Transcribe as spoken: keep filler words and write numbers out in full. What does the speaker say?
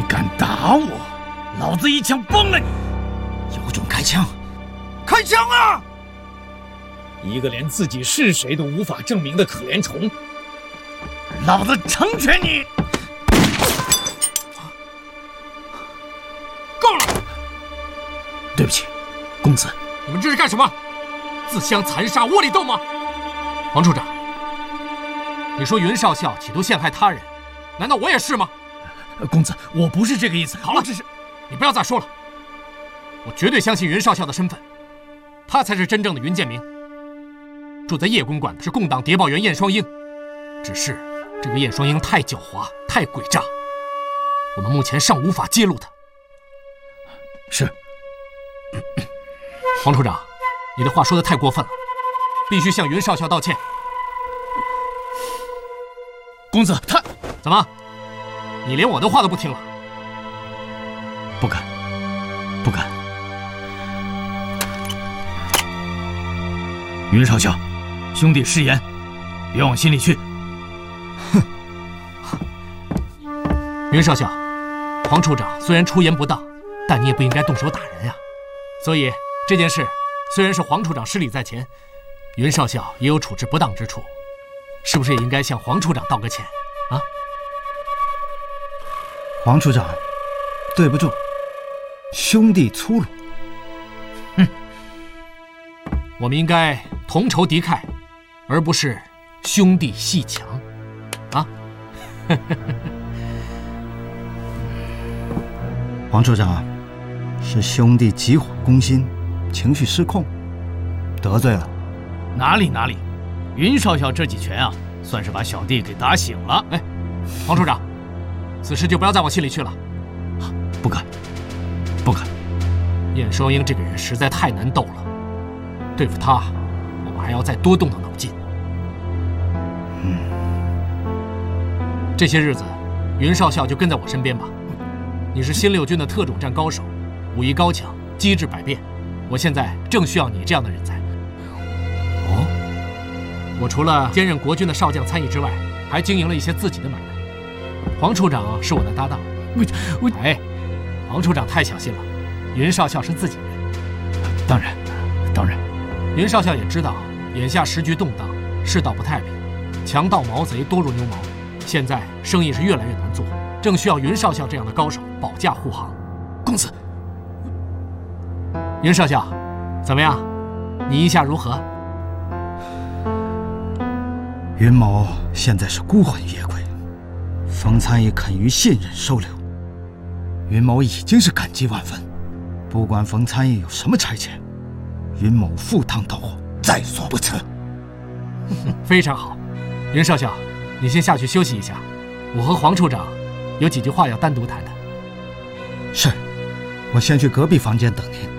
敢打我，老子一枪崩了你！有种开枪！开枪啊！ 一个连自己是谁都无法证明的可怜虫， 老子成全你！ 够了！ 对不起，公子。 你们这是干什么？自相残杀，窝里斗吗？黄处长，你说云少校企图陷害他人，难道我也是吗？ 公子，我不是这个意思。 好了，这是，你不要再说了。我绝对相信云少校的身份，他才是真正的云建明。住在叶公馆的是共党谍报员燕双鹰，只是这个燕双鹰太狡猾，太诡诈，我们目前尚无法揭露他。 是。 黄处长，你的话说得太过分了，必须向云少校道歉。 公子，他怎么？你连我的话都不听了？ 不敢，不敢。云少校，兄弟失言，别往心里去。 哼！云少校，黄处长虽然出言不当，但你也不应该动手打人呀。所以这件事虽然是黄处长失礼在前，云少校也有处置不当之处，是不是也应该向黄处长道个歉啊？ 黄处长，对不住，兄弟粗鲁。 哼，我们应该同仇敌忾，而不是兄弟戏强，啊？ 黄处长，是兄弟急火攻心，情绪失控，得罪了。 哪里哪里，云少校这几拳啊，算是把小弟给打醒了。 哎，黄处长，此事就不要再往心里去了。 不敢，不敢。 燕双鹰这个人实在太难斗了，对付他，我们还要再多动动脑筋。 嗯， 这些日子，云少校就跟在我身边吧。你是新六军的特种战高手，武艺高强，机智百变。我现在正需要你这样的人才。哦，我除了兼任国军的少将参议之外，还经营了一些自己的买卖。黄处长是我的搭档。 我我哎，黄处长太小心了，云少校是自己人。 当然，当然。 云少校也知道，眼下时局动荡，世道不太平，强盗毛贼多如牛毛，现在生意是越来越难做，正需要云少校这样的高手保驾护航。 公子， 云少校，怎么样？你意下如何？ 云某现在是孤魂野鬼，冯参议肯于信任收留，云某已经是感激万分。不管冯参议有什么差遣，云某赴汤蹈火，在所不辞。 非常好，云少校，你先下去休息一下，我和黄处长有几句话要单独谈谈。 是，我先去隔壁房间等您。